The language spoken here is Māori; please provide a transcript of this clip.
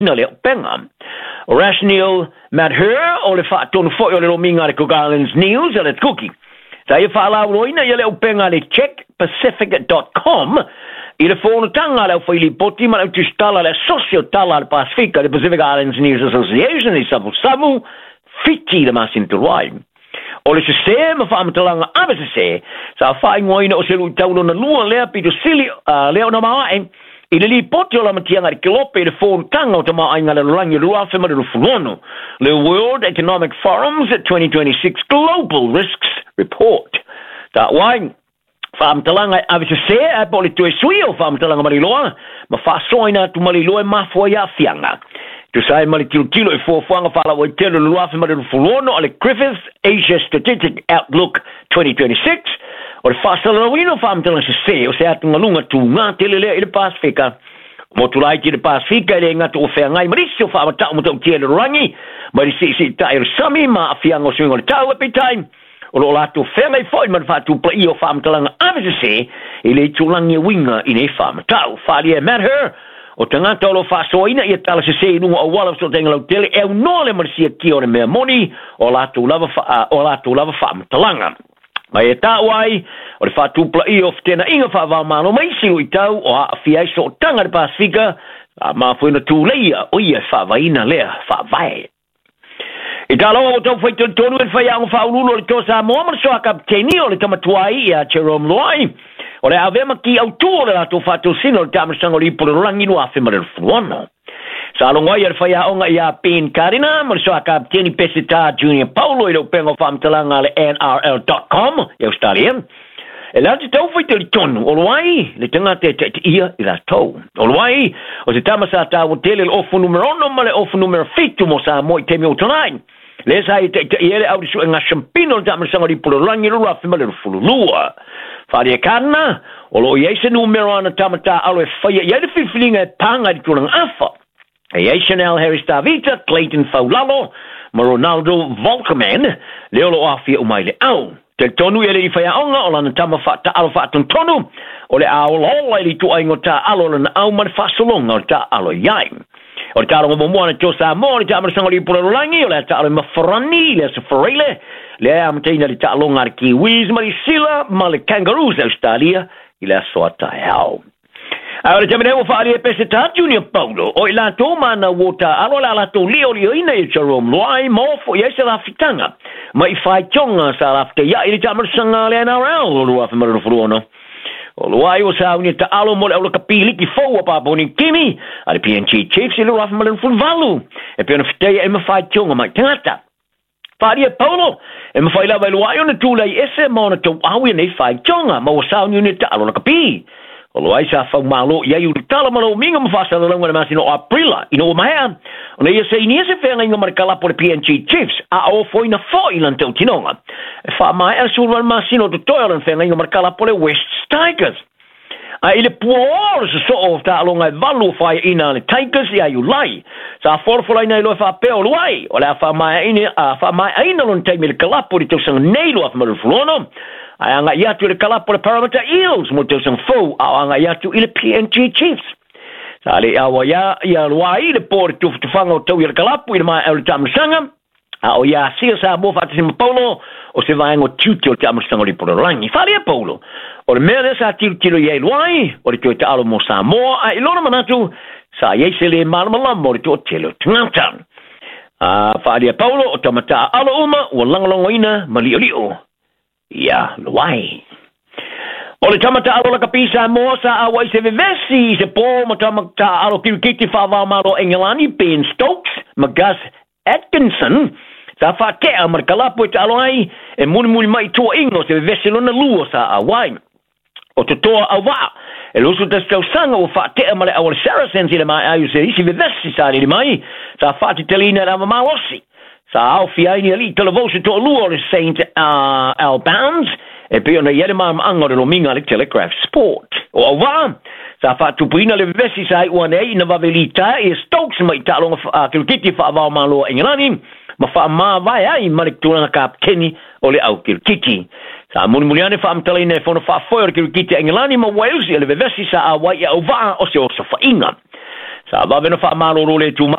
na le penga. Rational Matt Her o le whaatonu fo o le rominga le Cook Islands News a le cookie. Sa ia whaalau roina ia le upenga le checkpacific.com i le whonatanga le whaili poti ma le utustala le socio tala le Pasifika le Pacific Islands News Association i savu fiti le masinturuai. O le se ma whaamatalanga ave se sa whaingoina o se lui taulo na lua lea pito sili leo na maae i le li poti o la matianga le kilope i le whonatanga o tama ainga le rangi rua whema le rufulono le World Economic Forum's 2026 Global Risks Report. Ta wain whaamatalanga ave se a poli tue sui o whaamatalanga mariloa ma whaasoina tu mariloa mafua ia fianga. Tu sai mali kilo e fofuanga fala o tele lua whema le rufulono ale Griffith Asia Strategic Outlook 2026 o le whaasalawino whaamatalanga se o se atunga lunga tu ngā telelea i le Pasifika mo tulai ki le Pasifika i le ngata o whea ngai marisi o whaamatau mo tau tele rangi marisi si tae sami ma a fianga o swingo le tau epi time o lo lato whea ngai fwoi man whaatu plai o whaamatalanga ave se i le tulangi winga i ne whaamatau whaalia Matt Her o tangata o lo whaasoina i a tala se inunga o wala so tenga lau tele e unole marisia ki o le mea moni o lato lava whaamatanga. Mai e tāwai, o le whātupla i of tēnā inga whaavāmano mai siu i tau o a whiai so tanga le Pasifika a mawhuina tūleia o ia whaavaina lea whaavai. I tāloa o tau whai tonu e whai ang whaululo le tōsa moama so a kapteni o le tamatuai i a Jerome Loai. O le avema ki au tū o le ato whātou sino le tāmasanga o le ipo le rangi no a whima le fuano. Sa alongoi ar whai aonga i a Ben Karina, mo le soa kapteni Pesita Junior Paulo i le upengo whaamtalanga le NRL.com i Australia. E la te tau whai te li tonu, o loai, le tanga te ia i la tau. O loai, o te tamasa tāwo tele le ofu numero ono ma le ofu numero fitu mo sa mo i temi o tonai. Le sa i te iele au disu e ngā shampino le tamasanga li pula rangi rura whima le rufululua. Whare karna, o lo i eise numero ana tamata alo e whaia i aile whiwhilinga e panga di tulang afa. E Chanel Harris Davita, Clayton Faulalo, ma Ronaldo Volkerman, leo lo afia umai le au. Te tonu ele i whaia onga, o lana tama whata alo whaatun tonu, o le ao lola ili tu aingo ta alo lana au man whasolonga o ta alo iai. O le tārongo momoana tō sa mō, le tāmara sanga li pura rangi, o le ta alo mafarani, le safarele, le amateina le ta alonga le kiwis, ma li sila, ma le kangaroos Australia, i le soata au. Ora te mene o whaari e Pesita Junior Paulo, o i la tō mana wota alo la tō leo ina i Jerome Loai, mōfo i eise la fitanga, ma i whai tionga sa la fite ia i le tamar sanga le NRL, o lua whamara furuono. O Loai o sa uni ta alo mo le au la kapili ki fau a paponi kimi, a le PNG Chiefs i lua whamara furuvalu, e piona fiteia e ma whai tionga mai tangata. Whaari e Paulo, e ma whai lawa i Loai o na tūla i ese maona tau awi nei whai tionga, ma o sa uni ta alo la kapili. O lo ai sa fau malo ia yu tala malo minga mafasa la longa ma sino aprila ino o maha o ia se ni se fenga inga markala por PNG Chiefs a o foi na foi lan tau tinonga e fa mai er sur ma sino to toil en fenga inga markala por West Tigers a ile por so of ta longa valu fai ina le Tigers ia yu lai sa forfola ina lo fa pe o lai o la fa mai ina lon tai mil kala por to sang nei lo af mal flono ai anga ia tu le kalapo le Parramatta Eels mo te sang fou au anga ia tu i le PNG Chiefs. Sa le awa ia luai le pōre tu whanga o tau i le kalapo i le mai au le tamasanga a o ia sia sa mo whatasima Paulo o se vaengo tiuti o le tamasanga o le Pororangi. Whare a Paulo o le mea sa tiro ia luai o le tue te alo mo Samoa a ilona manatu sa iese le malamalama o le tue o tele o tangata. Whare a Paulo o tamata alo uma o langalongo ina malio ia luai. O le tamata alo la kapisa mo sa awai se vevesi se po mo tamata alo kirikiti whawa maro Engelani Ben Stokes ma Gus Atkinson sa whatea markalapo e te alo ai e muni mai tua ingo se vevesi lona lua sa awai. O te toa awa e lusu te stau sanga o whatea male awale Saracens i le mai ayu se isi vevesi sa ni mai sa whati telina rama malosi. Sa au fiaini ali televosi to lua le St. Albans e pe ona yele mam angore lo minga le Telegraph Sport. O awa sa fatu puina le vesi sai one na vavelita e Stokes mai talonga kirkiti fa va malo Engelani ma fa ma vai ai marik tuna kapteni o le au kirkiti. Sa muliane fa amtalina fo fa foer kirkiti Engelani ma Wales le vesi sa awai o va o se o fa inga. Sa va vena fa malo le tu